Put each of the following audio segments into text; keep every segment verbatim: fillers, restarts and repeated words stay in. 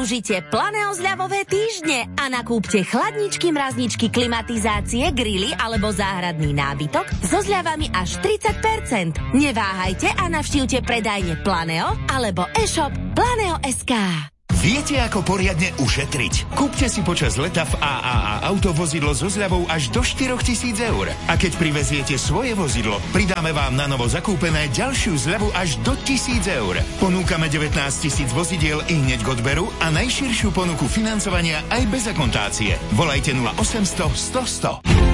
Využite Planeo zľavové týždne a nakúpte chladničky, mrazničky, klimatizácie, grily alebo záhradný nábytok so zľavami až tridsať percent. Neváhajte a navštívte predajne Planeo alebo e-shop Planeo bodka es ká. Viete, ako poriadne ušetriť? Kúpte si počas leta v á á á autovozidlo so zľavou až do štyritisíc eur. A keď priveziete svoje vozidlo, pridáme vám na novo zakúpené ďalšiu zľavu až do tisíc eur. Ponúkame devätnásť tisíc vozidiel i hneď k odberu a najširšiu ponuku financovania aj bez akontácie. Volajte nula osemsto sto sto.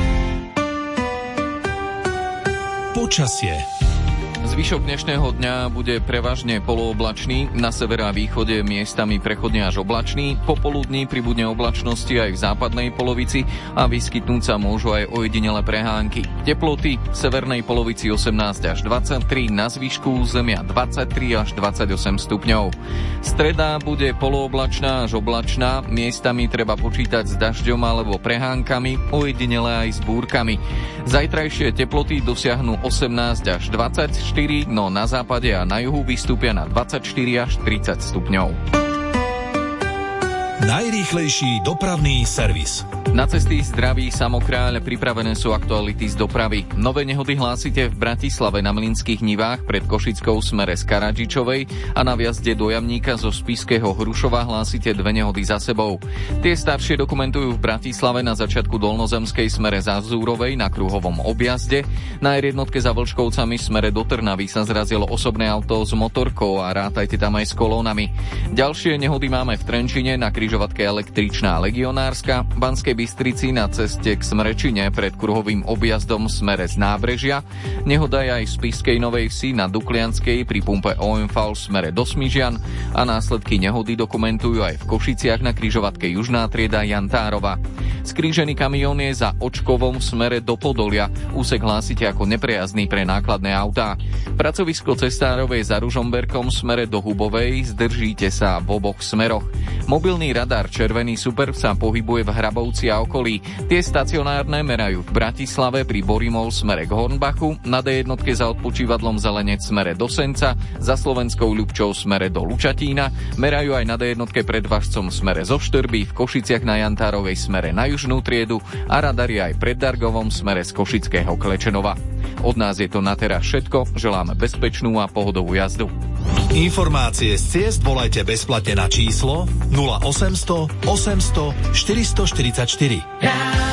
Počasie. Zvyšok dnešného dňa bude prevažne polooblačný, na severe a východe miestami prechodne až oblačný, popoludní pribudne oblačnosti aj v západnej polovici a vyskytnúť sa môžu aj ojedinelé prehánky. Teploty v severnej polovici osemnásť až dvadsaťtri, na zvyšku územia dvadsaťtri až dvadsaťosem stupňov. Streda bude polooblačná až oblačná, miestami treba počítať s dažďom alebo prehánkami, ojedinelé aj s búrkami. Zajtrajšie teploty dosiahnu osemnásť až dvadsaťštyri, no na západe a na juhu vystúpia na dvadsaťštyri až tridsať stupňov. Najrýchlejší dopravný servis. Na cesty zdraví Samokráľ pripravené sú aktuality z dopravy. Nové nehody hlásite v Bratislave na Mlynských nivách pred Košickou smere z Karadžičovej a na viazde do Jamníka zo Spišského Hrušova hlásite dve nehody za sebou. Tie staršie dokumentujú v Bratislave na začiatku Dolnozemskej smere za Zúrovej na kruhovom objazde. Na er jednotke za Vlčkovcami smere do Trnavy sa zrazilo osobné auto s motorkou a rátajte tam aj s kolónami. Ďalšie nehody máme v Trenčine na križovatke Električná Legionárska, Banskej Bystrici na ceste k Smrečine pred kruhovým objazdom smere z Nábrežia. Nehoda je aj v Spišskej Novej Vsi na Duklianskej pri pumpe ó em vé smere do Smižian a následky nehody dokumentujú aj v Košiciach na križovatke Južná trieda Jantárova. Skrížený kamión je za Očkovom v smere do Podolia. Úsek hlásite ako neprejazný pre nákladné autá. Pracovisko cestárov je za Ružomberkom v smere do Hubovej, zdržíte sa v oboch smeroch. Mobilný radar Červený Superb sa pohybuje v Hrabovci a okolí. Tie stacionárne merajú v Bratislave pri Borimol smere k Hornbachu, na dé jednotke za odpočívadlom Zelenec smere do Senca, za Slovenskou Ľubčou smere do Lučatína, merajú aj na dé jednotke pred Važcom smere zo Štrbí, v Košiciach na Jantárovej smere na Južnú triedu a radar je aj pred Dargovom smere z Košického Klečenova. Od nás je to na teraz všetko, želáme bezpečnú a pohodovú jazdu. Informácie z ciest volajte bezplatne na číslo nula osemsto osemsto štyristoštyridsaťštyri.